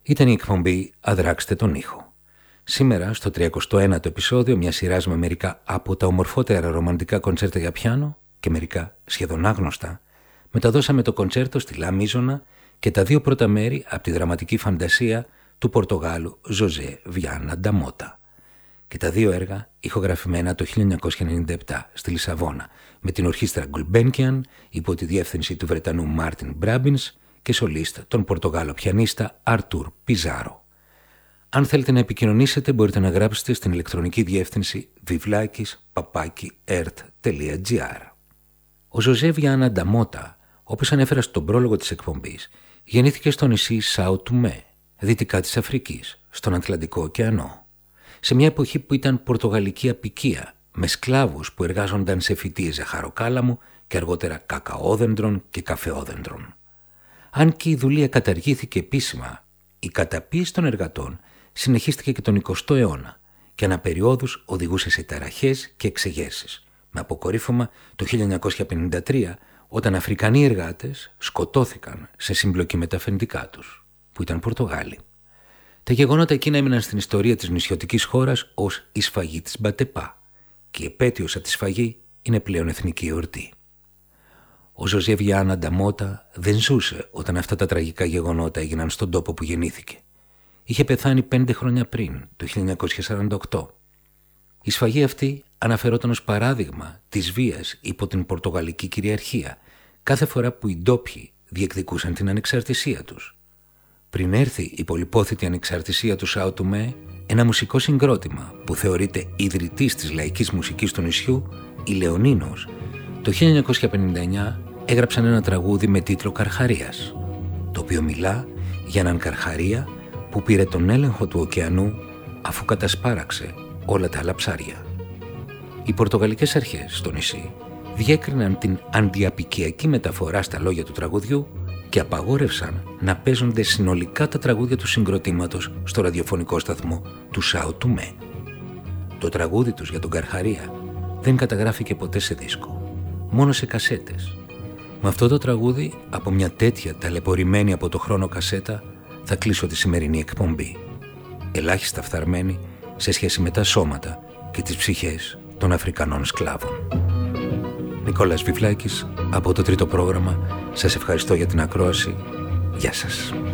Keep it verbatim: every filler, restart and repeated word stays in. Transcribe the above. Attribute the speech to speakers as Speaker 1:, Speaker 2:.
Speaker 1: Ήταν η εκπομπή «Αδράξτε τον ήχο». Σήμερα, στο τριακοστό ένατο επεισόδιο μιας σειράς με μερικά από τα ομορφότερα ρομαντικά κοντσέρτα για πιάνο και μερικά σχεδόν άγνωστα, μεταδώσαμε το κοντσέρτο στη Λα Μίζωνα και τα δύο πρώτα μέρη από τη δραματική φαντασία του Πορτογάλου Ζωζέ Βιάνα ντα Μότα. Και τα δύο έργα ηχογραφημένα το χίλια εννιακόσια ενενήντα επτά στη Λισαβόνα με την ορχήστρα Gulbenkian υπό τη διεύθυνση του Βρετανού Μάρτιν Μπράμπινς και σολίστ τον Πορτογάλο πιανίστα Άρτουρ Πιζάρο. Αν θέλετε να επικοινωνήσετε μπορείτε να γράψετε στην ηλεκτρονική διεύθυνση βιβλάκης παπάκι ερτ τελεία τζι άρ. Ο Ζωζέ Βιάνα ντα Μότα, όπως ανέφερα στον πρόλογο της εκπομπής, γεννήθηκε στο νησί Σάου Τουμέ, δυτικά της Αφρικής, στον Ατλαντικό ωκεανό, σε μια εποχή που ήταν πορτογαλική αποικία, με σκλάβους που εργάζονταν σε φυτίες ζαχαροκάλαμου και αργότερα κακαόδεντρων και καφεόδεντρων. Αν και η δουλεία καταργήθηκε επίσημα, η καταπίεση των εργατών συνεχίστηκε και τον εικοστό αιώνα και ανά περιόδους οδηγούσε σε ταραχές και εξεγέρσεις, με αποκορύφωμα το χίλια εννιακόσια πενήντα τρία όταν Αφρικανοί εργάτες σκοτώθηκαν σε συμπλοκή με τα αφεντικά τους, που ήταν Πορτογάλοι. Τα γεγονότα εκείνα έμειναν στην ιστορία της νησιωτικής χώρας ως η σφαγή της Μπατεπά και η επέτειος από τη σφαγή είναι πλέον εθνική εορτή. Ο Ζωζέ Βιάνα ντα Μότα δεν ζούσε όταν αυτά τα τραγικά γεγονότα έγιναν στον τόπο που γεννήθηκε. Είχε πεθάνει πέντε χρόνια πριν, το χίλια εννιακόσια σαράντα οκτώ. Η σφαγή αυτή αναφερόταν ως παράδειγμα της βίας υπό την πορτογαλική κυριαρχία κάθε φορά που οι ντόπιοι διεκδικούσαν την ανεξαρτησία τους. Πριν έρθει η πολυπόθητη ανεξαρτησία του Σάου Τουμέ, ένα μουσικό συγκρότημα που θεωρείται ιδρυτής της λαϊκής μουσικής του νησιού, οι Λεωνίνος, το χίλια εννιακόσια πενήντα εννιά έγραψαν ένα τραγούδι με τίτλο «Καρχαρίας», το οποίο μιλά για έναν καρχαρία που πήρε τον έλεγχο του ωκεανού αφού κατασπάραξε όλα τα άλλα ψάρια. Οι πορτογαλικές αρχές στο νησί διέκριναν την αντιαπικιακή μεταφορά στα λόγια του τραγουδιού και απαγόρευσαν να παίζονται συνολικά τα τραγούδια του συγκροτήματος στο ραδιοφωνικό σταθμό του Σάου Τουμέ. Το τραγούδι τους για τον Καρχαρία δεν καταγράφηκε ποτέ σε δίσκο, μόνο σε κασέτες. Με αυτό το τραγούδι, από μια τέτοια ταλαιπωρημένη από το χρόνο κασέτα, θα κλείσω τη σημερινή εκπομπή, ελάχιστα φθαρμένη σε σχέση με τα σώματα και τις ψυχές των Αφρικανών σκλάβων. Νικόλας Βιβλάκης από το τρίτο πρόγραμμα. Σας ευχαριστώ για την ακρόαση. Γεια σας.